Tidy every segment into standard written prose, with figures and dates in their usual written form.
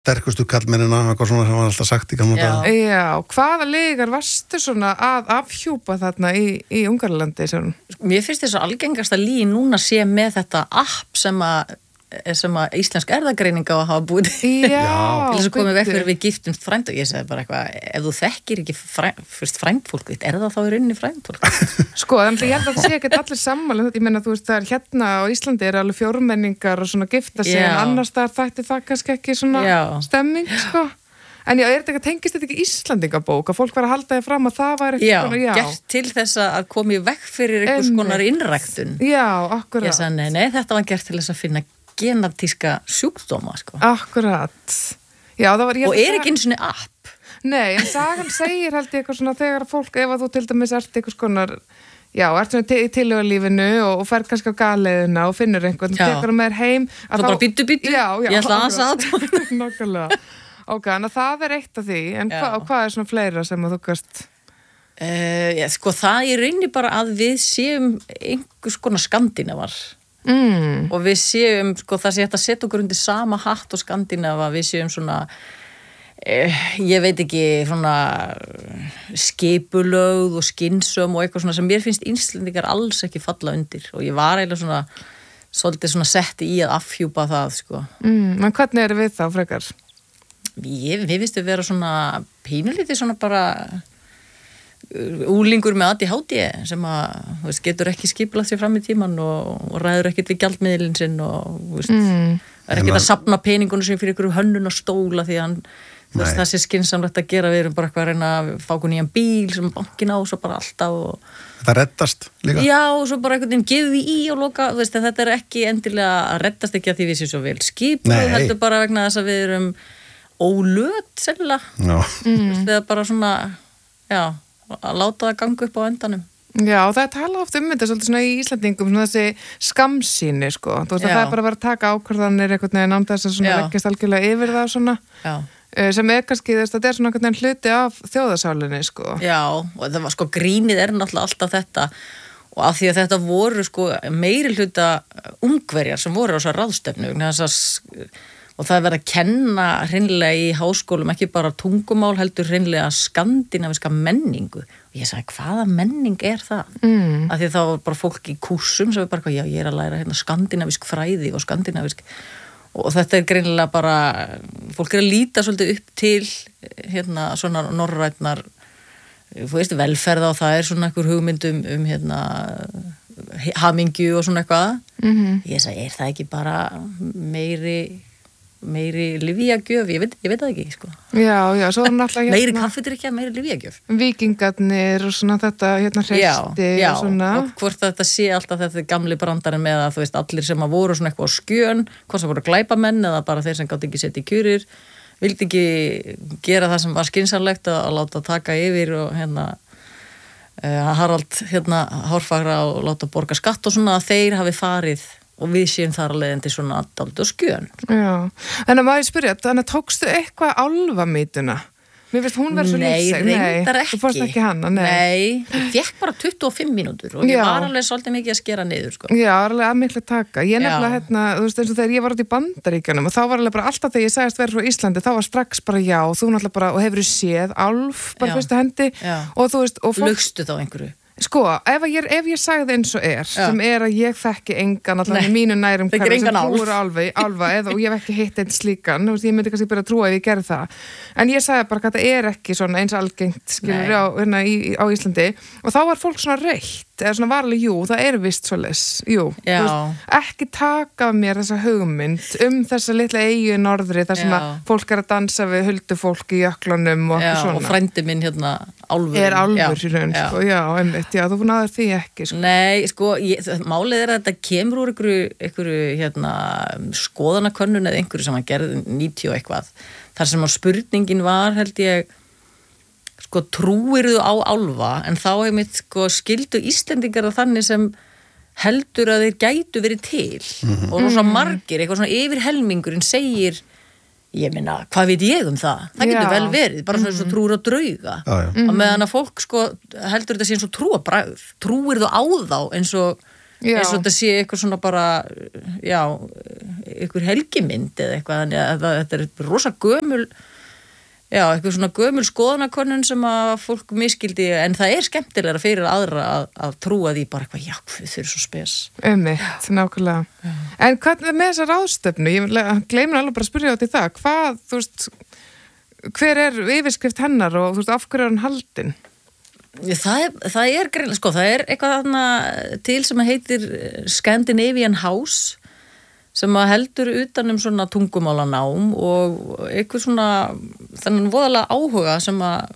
sterkustu kallmennina, eitthvað svona sem var alltaf sagt í gamla daga. Já, hvaða legar varstu svona að afhjúpa þarna í Ungverjalandi? Mér finnst þess að algengasta líi núna sé með þetta app sem að íslensk erðagreining á að hafa búið til þess að koma vekk fyrir við giftumst frænd og ég segi bara eitthvað, ef þú þekkir ekki frændfólk þitt, það þá í rauninni frændfólk? Sko, þannig ég held að það sé ekki allir sammála, ég meina þú veist það hérna á Íslandi alveg fjórmenningar og svona gifta sig en annars þar þætti það kannski ekki svona stemming, sko. En já, tengist þetta ekki Íslandingabók að fólk var að halda þig fram að það var eitthvað gert til þess að komi vekk fyrir einhvers konar innræktun. Já, akkurat. Ég sagði, nei, þetta var gert til þess að finna genetíska sjúkdóma, sko. Akkurat. Já, það var og ekki einu svona app. Nei, en sagan segir held ég eitthvað svona þegar fólk, ef að þú til dæmis ert eitthvað skonar, ert svona í tillögulífinu og fer kannski á galleiðina og finnur einhvern, tekur með heim. Svo bara býttu, ég ætla að aðsata. Nákvæmlega. Ok, en það eitt af því, en hvað svona fleira sem að þú gast? Sko, það rauninni bara að við séum einhvers konar skandinavar. Og við séum, sko, það sé hægt að setja okkur undir sama hatt og skandinava, við séum svona, ég veit ekki, svona skipulögð og skynsöm og eitthvað svona sem mér finnst Íslendingar alls ekki falla undir og ég var eiginlega svona, svolítið svona setti í að afhjúpa það, sko. En hvernig við þá, frekar? Við finnst við vera svona pínulítið svona bara úlingur með ADHD sem að, þú veist, getur ekki skipulagt sér fram í tíman og ræður ekkert við gjaldmiðlinn sinn og, þú veist, er ekkert að safna peningunum sem fyrir ykkur hönnun og stóla því að það sé skynsamlegt að gera, við erum bara eitthvað að reyna að fá okkur nýjan bíl sem bankin á og svo bara alltaf og þetta reddast líka? Já, og svo bara einhvern veginn gefið því í og loka, þú veist, þetta ekki endilega að reddast ekki að því við séum svo vel skipuð, heldur bara vegna þess að við erum ólöt, sennilega. Þegar bara svona, að láta það ganga upp á endanum. Já, og það tala oft þetta svolítið svona í Íslandingum, svona þessi skamsýni, sko. Þú veist að það bara að vera að taka ákvarðanir einhvern veginn án þess að svona leggjast algjörlega yfir það svona. Sem kannski, þetta svona einhvern veginn hluti af þjóðarsálinni, sko. Já, og það var, sko, grínið náttúrulega alltaf þetta og af því að þetta voru, sko, meiri hluta Ungverjar sem voru á þessa ráðstefnu, og það verið að kenna hreinlega í háskólum, ekki bara tungumál, heldur hreinlega skandinaviska menningu. Og ég sagði, hvaða menning er það? Af því þá var bara fólk í kúrsum sem bara, ég er að læra skandinavisk fræði og skandinavisk. Og þetta greinilega bara, fólk að líta svolítið upp til svona norrænnar, þú veist, velferða og það svona einhver hugmyndum hamingju og svona eitthvað. Ég sagði, er það ekki bara meiri lyfjagjöf, ég veit það ekki, sko. Já, svo náttúrulega meiri kaffidrykkja, meiri lyfjagjöf. Víkingarnir og svona þetta hreisti og svona. Og hvort þetta sé alltaf þetta gamli brandarinn með að, þú veist, allir sem að voru svona eitthvað á skjön, hvort það voru glæpamenn eða bara þeir sem gátt ekki setja í kjurir, vildi ekki gera það sem var skynsamlegt að láta taka yfir og Harald Hárfagra og láta borga skatt og svona að þeir hafi farið og við séum þar að leiðandi svona dálítið á skjön. Já, en að maður spyrja, þannig að tókstu eitthvað álfamítuna? Mér finnst hún verið svo lífseg. Nei, reyndar ekki. Þú fórst ekki hana, Nei, ég fekk bara 25 mínútur og ég var alveg svolítið mikið að skera niður, sko. Já, alveg að miklu taka. Ég nefnilega, þú veist, eins og þegar ég var út í Bandaríkjunum og þá var alveg bara alltaf þegar ég sagðist verið frá Íslandi, þá var strax bara já, þú náttúrulega bara, og hefur séð álf bara fyrstu hendi og þú veist, og Laugstu þá einhverju? Sko, ef ég sagði eins og sem að ég þekki engan allan í mínu nærum hverju sem trúur álfa eða og ég hef ekki hitt einn slíkan, þú veist, ég myndi kannski byrja að trúa ef ég gerði það, en ég sagði bara að þetta ekki svona eins algengt skilur á Íslandi og þá var fólk svona reitt, eða svona varlega, jú, það vist svoleiðis, jú, veist, ekki taka af mér þessa hugmynd þessa litla eyju norðri þar sem að fólk að dansa við huldufólk í jöklunum og svona. Og frændi minn álfur. Álfur í raun, sko, einmitt. Já, þú náður því ekki, sko. Nei, sko, málið að þetta kemur úr einhverju skoðanakönnun eða einhverju sem hann gerði 90 og eitthvað. Þar sem spurningin var, held ég, sko, trúirðu á álfa, en þá sko, skildu Íslendingar að þannig sem heldur að þeir gætu verið til. Og rosa margir, eitthvað svona yfir helmingurinn segir, ég meina, hvað veit ég það? Það getur vel verið, bara svona trúir á drauga. Og meðan að fólk, sko, heldur þetta sé eins og trúabragð. Trúir þú á þá eins og eins og þetta sé eitthvað svona bara eitthvað helgimynd eða eitthvað, þannig að þetta er rosa gömul eitthvað svona gömul skoðanakönnun sem að fólk miskildi, en það er skemmtilegra fyrir aðra að trúa því bara eitthvað, þau eru svo spes. Nákvæmlega. En hvað með þessa ráðstefnu? Ég gleymur alveg bara að spyrja á því það. Hvað, þú veist, hver er yfirskrift hennar og þú veist, af hverju er hann haldinn? Það er greinlega, sko, það er eitthvað þarna til sem heitir Scandinavian House sem að heldur utan svona tungumálanám og eitthvað svona þannig voðalega áhuga sem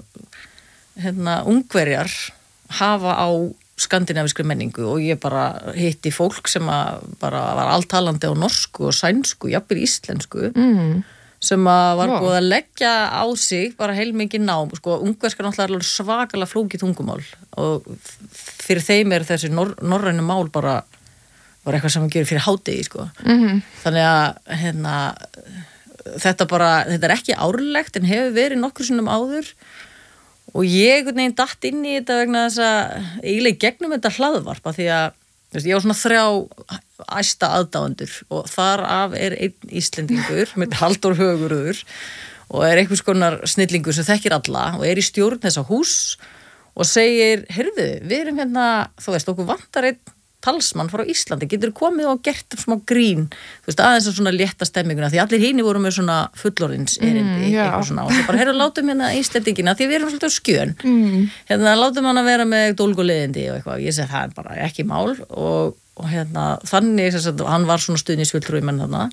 að ungverjar hafa á skandinavískri menningu og ég bara hitti fólk sem að bara var alltalandi á norsku og sænsku, jafnvel íslensku sem að var búið að leggja á sig bara heilmikið nám, sko, ungverska náttúrulega er svakalega flókið tungumál og fyrir þeim er þessi norrænu mál bara var eitthvað sem hann gerir fyrir hádegi, sko. Þannig að þetta er ekki árlegt en hefur verið nokkur sinnum áður og ég datt inn í þetta vegna þess að eiginlega gegnum þetta hlaðvarpa því að ég var svona 3 æsta aðdáendur og þar af er einn Íslendingur með Halldór Högurður og er einhvers konar snillingur sem þekkir alla og er í stjórn þessa hús og segir, heyrðu, við erum hérna, þú veist, okkur vantar einn talsmann frá Íslandi, getur komið og gert smá grín, þú veist, aðeins svona létta stemminguna, því allir hini voru með svona fullorðins erindi, eitthvað svona og svo bara, heyrðu, látum hérna Íslendingina, því við erum svolítið á skjön, hérna, látum hann að vera með dólguleiðindi og eitthvað, ég segi það er bara ekki mál og hérna, þannig, hann var svona stuðningsfulltrúi menn þarna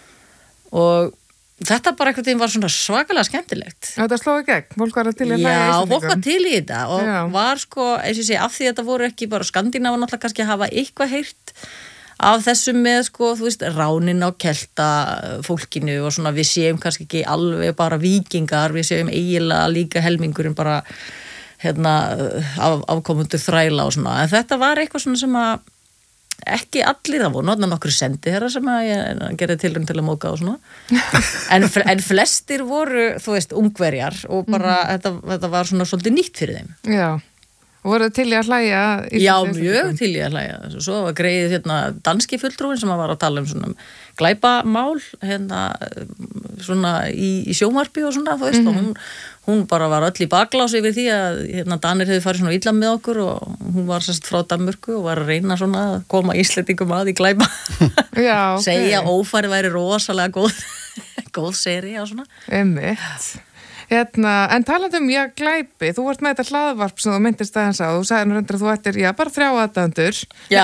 og þetta bara einhvern veginn var svona svakalega skemmtilegt. Þetta slóði gegn, fólk var til í að hlæja Íslendingum. Já, fólk var til í þetta og var sko, eins og sé, af því þetta voru ekki bara Skandinavar náttúrulega kannski að hafa eitthvað heyrt af þessum með sko, þú veist, ránin á kelta fólkinu og svona við séum kannski ekki alveg bara víkingar, við séum eiginlega líka helmingurinn bara hérna afkomundur þræla og svona, en þetta var eitthvað svona sem að ekki allir, það voru nokkru sendi þeirra sem að ég gerði tilraun til að móka og svona en flestir voru, þú veist, ungverjar og bara þetta var svona svolítið nýtt fyrir þeim. Já, og voru til í að hlæja? Já, mjög til í að hlæja. Svo var greið hérna danski fulltrúin sem að var að tala um svona glæpamál hérna svona í sjónvarpi og svona, þú veist, og hún bara var öll í baklási yfir því að hérna Danir hefði farið svona illa með okkur og hún var sérst frá Danmörku og var að reyna svona að koma Íslendingum að í glæpa. Já, segja ófæri væri rosalega góð seri og svona. Einmitt. En talandi glæpi, þú vart með þetta hlaðvarp sem þú myndist aðeins á, þú sagði að þú ættir, bara 3 aðdáendur.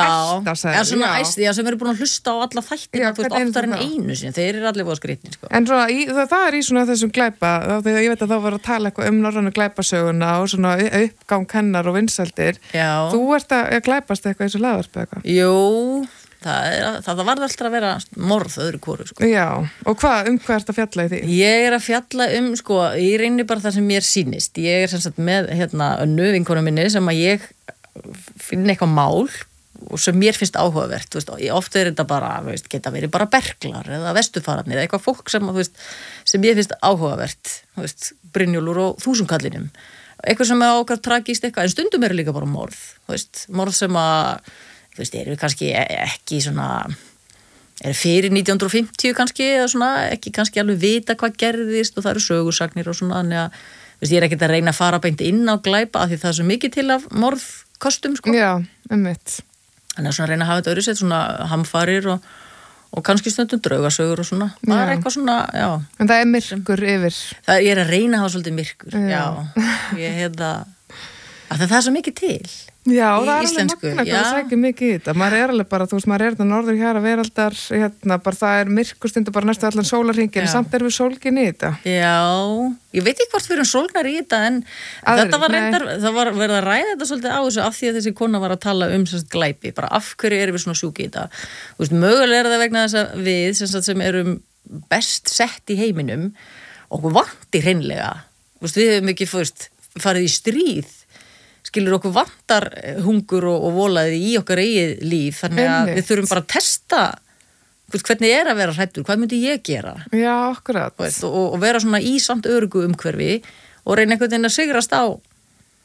Já, sem eru búin að hlusta á alla þættina, þú veist, oftar en einu sinni, þeir eru allir búin að skrýtni, sko. En svona, það er í svona þessum glæpa, þegar ég veit að þá var að tala eitthvað um norrænu glæpasöguna og svona uppgang hennar og vinsældir. Já. Þú ert að glæpast eitthvað í þessu hlaðvarpi eitthvað? Jú, það varð alltaf að vera morð öðru hvoru, sko. Já, og hvað ert að fjalla í því? Ég er að fjalla sko, ég reyni bara það sem mér sýnist. Ég er sem sagt með önnu vinkonu minni sem að ég finn eitthvað mál og sem mér finnst áhugavert, þú veist, ofta er þetta bara, þú veist, geta verið bara berglar eða vestufararnir eða eitthvað fólk sem, þú veist, sem ég finnst áhugavert, þú veist, Brynjólfur og Þúsundkallinum. Eitthvað sem er okkar tragíst eitthvað, en stundum eru líka bara morð, þú veist, morð sem að þú veist, eru kannski ekki svona eru fyrir 1950 kannski eða svona, ekki kannski alveg vita hvað gerðist og það eru sögursagnir og svona, þannig að, þú veist, ég er ekkert að reyna að fara beint inn á glæpa af því það er svo mikið til af morðkostum, sko. Já, einmitt. Þannig að svona reyna að hafa þetta öðru sett, svona hamfarir og kannski stundum draugasögur og svona, það er eitthvað svona, já. En það er myrkur yfir. Ég er að reyna að hafa svolítið myrkur, já. Ég hefða, að það er svo mikið til. Já, það er alveg magna það sækir mikið í þetta. Maður er alveg bara, þú veist, maður er þetta norður hér að veraldar, bara það er myrkustundu bara næstu allan sólarhringin, samt erum við sólgin í þetta. Já, ég veit ekki hvort við erum sólgnar í þetta, en þetta var reyndar, það var verið að ræða þetta svolítið á þessu af því að þessi kona var að tala um glæpi, bara af hverju erum við svona sjúk í þetta. Þú veist, mögulega er það vegna þess að við sem erum best sett í heiminum, okkur vanti hreinlega. Þú veist, við höfum ekki farið í stríð, skilur okkur vantar hungur og volaði í okkar eigið líf, þannig að við þurfum bara að testa hvernig er að vera hræddur, hvað myndi ég gera? Já, akkurat. Og vera svona í samt öruggu umhverfi og reyna einhvern veginn að sigrast á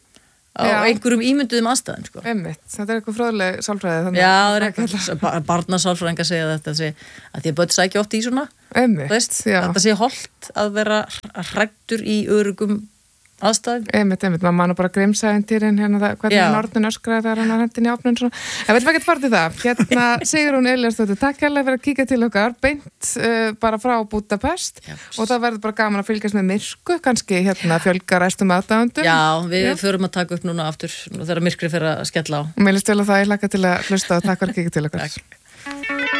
á einhverjum ímynduðum aðstæðum sko. Þetta er eitthvað fróðleg sálfræði. Já, það er eitthvað barnasálfræðingar segja þetta að því að börn sækja oft í svona þetta sé hollt að vera hræddur í öruggum aðstæðum. Maður mann bara grimsæventýrin hérna hvernig Nornin öskraði þegar hann hendin í opnun svona. En við ekki farið það. Hérna Sigrún Elíasdóttir, takk hérlega fyrir að kíkja til okkar beint bara frá Budapest og það verður bara gaman að fylgjast með myrku kannski hérna fjölgar æstum aðdáendum. Já, við förum að taka upp núna aftur þegar myrkri fer að skella á. Mér líst vel að það, ég hlakka til að hlusta og takk fyrir að kíkja til okkar.